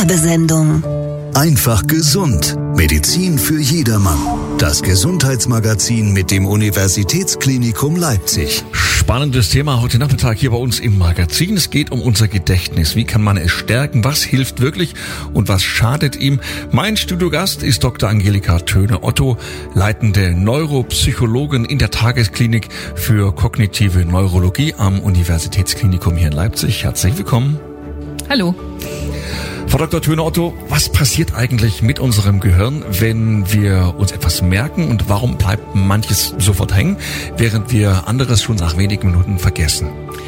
Werbesendung. Einfach gesund. Medizin für jedermann. Das Gesundheitsmagazin mit dem Universitätsklinikum Leipzig. Spannendes Thema heute Nachmittag hier bei uns im Magazin. Es geht um unser Gedächtnis. Wie kann man es stärken? Was hilft wirklich und was schadet ihm? Mein Studiogast ist Dr. Angelika Töne-Otto, leitende Neuropsychologin in der Tagesklinik für kognitive Neurologie am Universitätsklinikum hier in Leipzig. Herzlich willkommen. Hallo. Frau Dr. Töne-Otto, was passiert eigentlich mit unserem Gehirn, wenn wir uns etwas merken und warum bleibt manches sofort hängen, während wir anderes schon nach wenigen Minuten vergessen?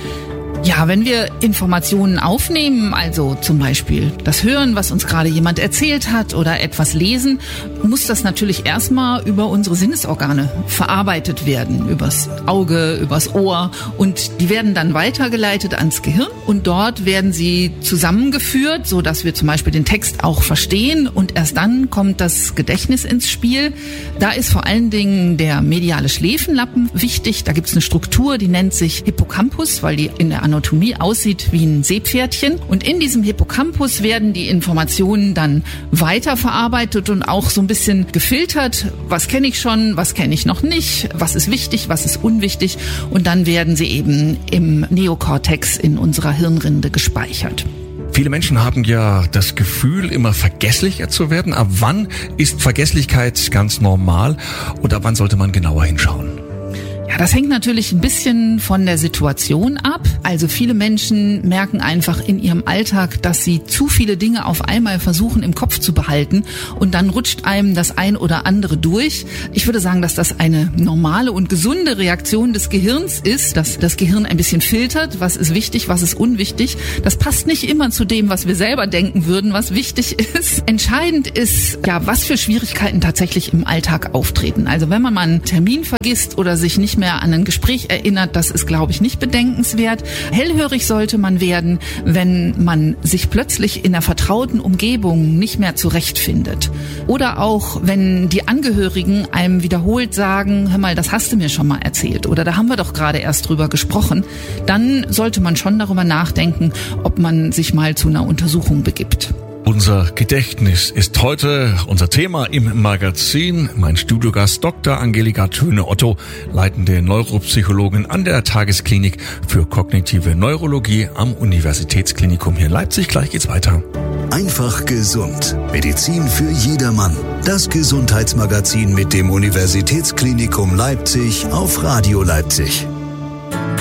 Ja, wenn wir Informationen aufnehmen, also zum Beispiel das Hören, was uns gerade jemand erzählt hat oder etwas lesen, muss das natürlich erstmal über unsere Sinnesorgane verarbeitet werden, übers Auge, übers Ohr, und die werden dann weitergeleitet ans Gehirn und dort werden sie zusammengeführt, so dass wir zum Beispiel den Text auch verstehen, und erst dann kommt das Gedächtnis ins Spiel. Da ist vor allen Dingen der mediale Schläfenlappen wichtig. Da gibt es eine Struktur, die nennt sich Hippocampus, weil die in der Anatomie aussieht wie ein Seepferdchen. Und in diesem Hippocampus werden die Informationen dann weiterverarbeitet und auch so ein bisschen gefiltert. Was kenne ich schon, was kenne ich noch nicht, was ist wichtig, was ist unwichtig. Und dann werden sie eben im Neokortex in unserer Hirnrinde gespeichert. Viele Menschen haben ja das Gefühl, immer vergesslicher zu werden. Ab wann ist Vergesslichkeit ganz normal und ab wann sollte man genauer hinschauen? Ja, das hängt natürlich ein bisschen von der Situation ab. Also viele Menschen merken einfach in ihrem Alltag, dass sie zu viele Dinge auf einmal versuchen im Kopf zu behalten, und dann rutscht einem das ein oder andere durch. Ich würde sagen, dass das eine normale und gesunde Reaktion des Gehirns ist, dass das Gehirn ein bisschen filtert, was ist wichtig, was ist unwichtig. Das passt nicht immer zu dem, was wir selber denken würden, was wichtig ist. Entscheidend ist, ja, was für Schwierigkeiten tatsächlich im Alltag auftreten. Also wenn man mal einen Termin vergisst oder sich nicht mehr an ein Gespräch erinnert, das ist, glaube ich, nicht bedenkenswert. Hellhörig sollte man werden, wenn man sich plötzlich in einer vertrauten Umgebung nicht mehr zurechtfindet. Oder auch, wenn die Angehörigen einem wiederholt sagen, hör mal, das hast du mir schon mal erzählt oder da haben wir doch gerade erst drüber gesprochen, dann sollte man schon darüber nachdenken, ob man sich mal zu einer Untersuchung begibt. Unser Gedächtnis ist heute unser Thema im Magazin. Mein Studiogast Dr. Angelika Töne-Otto, leitende Neuropsychologin an der Tagesklinik für kognitive Neurologie am Universitätsklinikum hier in Leipzig. Gleich geht's weiter. Einfach gesund. Medizin für jedermann. Das Gesundheitsmagazin mit dem Universitätsklinikum Leipzig auf Radio Leipzig.